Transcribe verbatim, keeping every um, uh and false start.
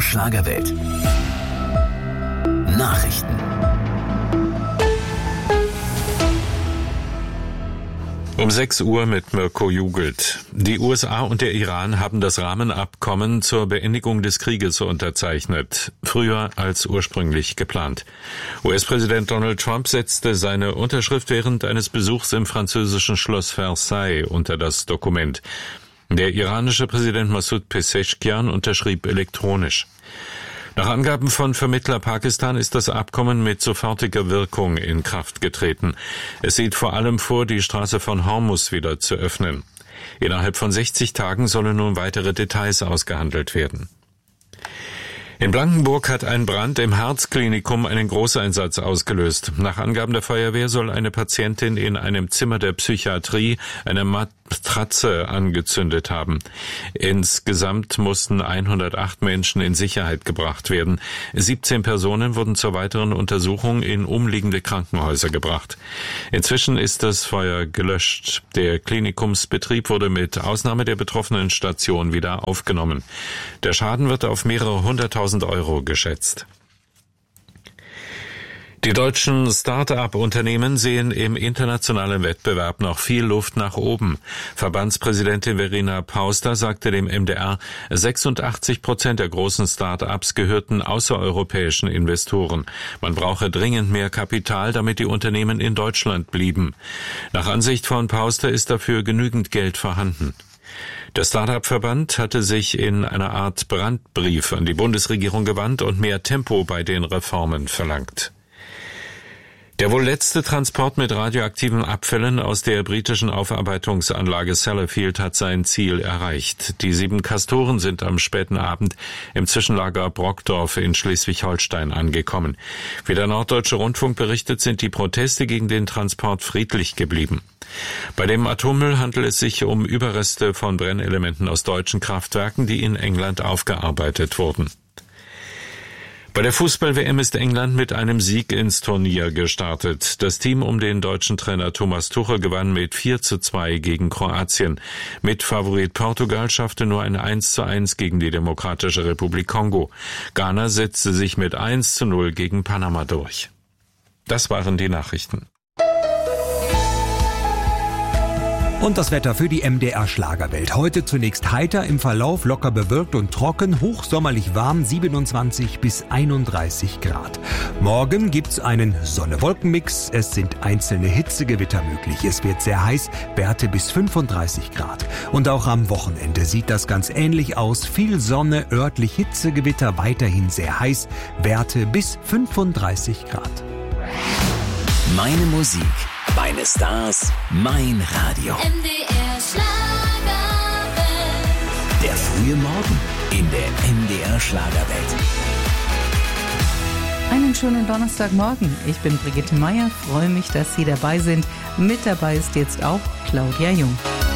Schlagerwelt. Nachrichten. Um sechs Uhr mit Mirko Jugelt. Die U S A und der Iran haben das Rahmenabkommen zur Beendigung des Krieges unterzeichnet, früher als ursprünglich geplant. U S-Präsident Donald Trump setzte seine Unterschrift während eines Besuchs im französischen Schloss Versailles unter das Dokument. Der iranische Präsident Massoud Pezeshkian unterschrieb elektronisch. Nach Angaben von Vermittler Pakistan ist das Abkommen mit sofortiger Wirkung in Kraft getreten. Es sieht vor allem vor, die Straße von Hormuz wieder zu öffnen. Innerhalb von sechzig Tagen sollen nun weitere Details ausgehandelt werden. In Blankenburg hat ein Brand im Herzklinikum einen Großeinsatz ausgelöst. Nach Angaben der Feuerwehr soll eine Patientin in einem Zimmer der Psychiatrie eine Matratze angezündet haben. Insgesamt mussten hundertacht Menschen in Sicherheit gebracht werden. siebzehn Personen wurden zur weiteren Untersuchung in umliegende Krankenhäuser gebracht. Inzwischen ist das Feuer gelöscht. Der Klinikumsbetrieb wurde mit Ausnahme der betroffenen Station wieder aufgenommen. Der Schaden wird auf mehrere hunderttausend Euro geschätzt. Die deutschen Start-up-Unternehmen sehen im internationalen Wettbewerb noch viel Luft nach oben. Verbandspräsidentin Verena Pauster sagte dem M D R, sechsundachtzig Prozent der großen Start-ups gehörten außereuropäischen Investoren. Man brauche dringend mehr Kapital, damit die Unternehmen in Deutschland blieben. Nach Ansicht von Pauster ist dafür genügend Geld vorhanden. Der Start-up-Verband hatte sich in einer Art Brandbrief an die Bundesregierung gewandt und mehr Tempo bei den Reformen verlangt. Der wohl letzte Transport mit radioaktiven Abfällen aus der britischen Aufarbeitungsanlage Sellafield hat sein Ziel erreicht. Die sieben Castoren sind am späten Abend im Zwischenlager Brockdorf in Schleswig-Holstein angekommen. Wie der Norddeutsche Rundfunk berichtet, sind die Proteste gegen den Transport friedlich geblieben. Bei dem Atommüll handelt es sich um Überreste von Brennelementen aus deutschen Kraftwerken, die in England aufgearbeitet wurden. Bei der Fußball-W M ist England mit einem Sieg ins Turnier gestartet. Das Team um den deutschen Trainer Thomas Tuchel gewann mit vier zu zwei gegen Kroatien. Mitfavorit Portugal schaffte nur ein eins zu eins gegen die Demokratische Republik Kongo. Ghana setzte sich mit eins zu null gegen Panama durch. Das waren die Nachrichten. Und das Wetter für die M D R Schlagerwelt. Heute zunächst heiter, im Verlauf locker bewölkt und trocken, hochsommerlich warm, siebenundzwanzig bis einunddreißig Grad. Morgen gibt's einen Sonne-Wolken-Mix, es sind einzelne Hitzegewitter möglich. Es wird sehr heiß, Werte bis fünfunddreißig Grad. Und auch am Wochenende sieht das ganz ähnlich aus. Viel Sonne, örtlich Hitzegewitter, weiterhin sehr heiß, Werte bis fünfunddreißig Grad. Meine Musik, meine Stars, mein Radio. M D R Schlagerwelt. Der frühe Morgen in der M D R Schlagerwelt. Einen schönen Donnerstagmorgen. Ich bin Brigitte Meier, freue mich, dass Sie dabei sind. Mit dabei ist jetzt auch Claudia Jung.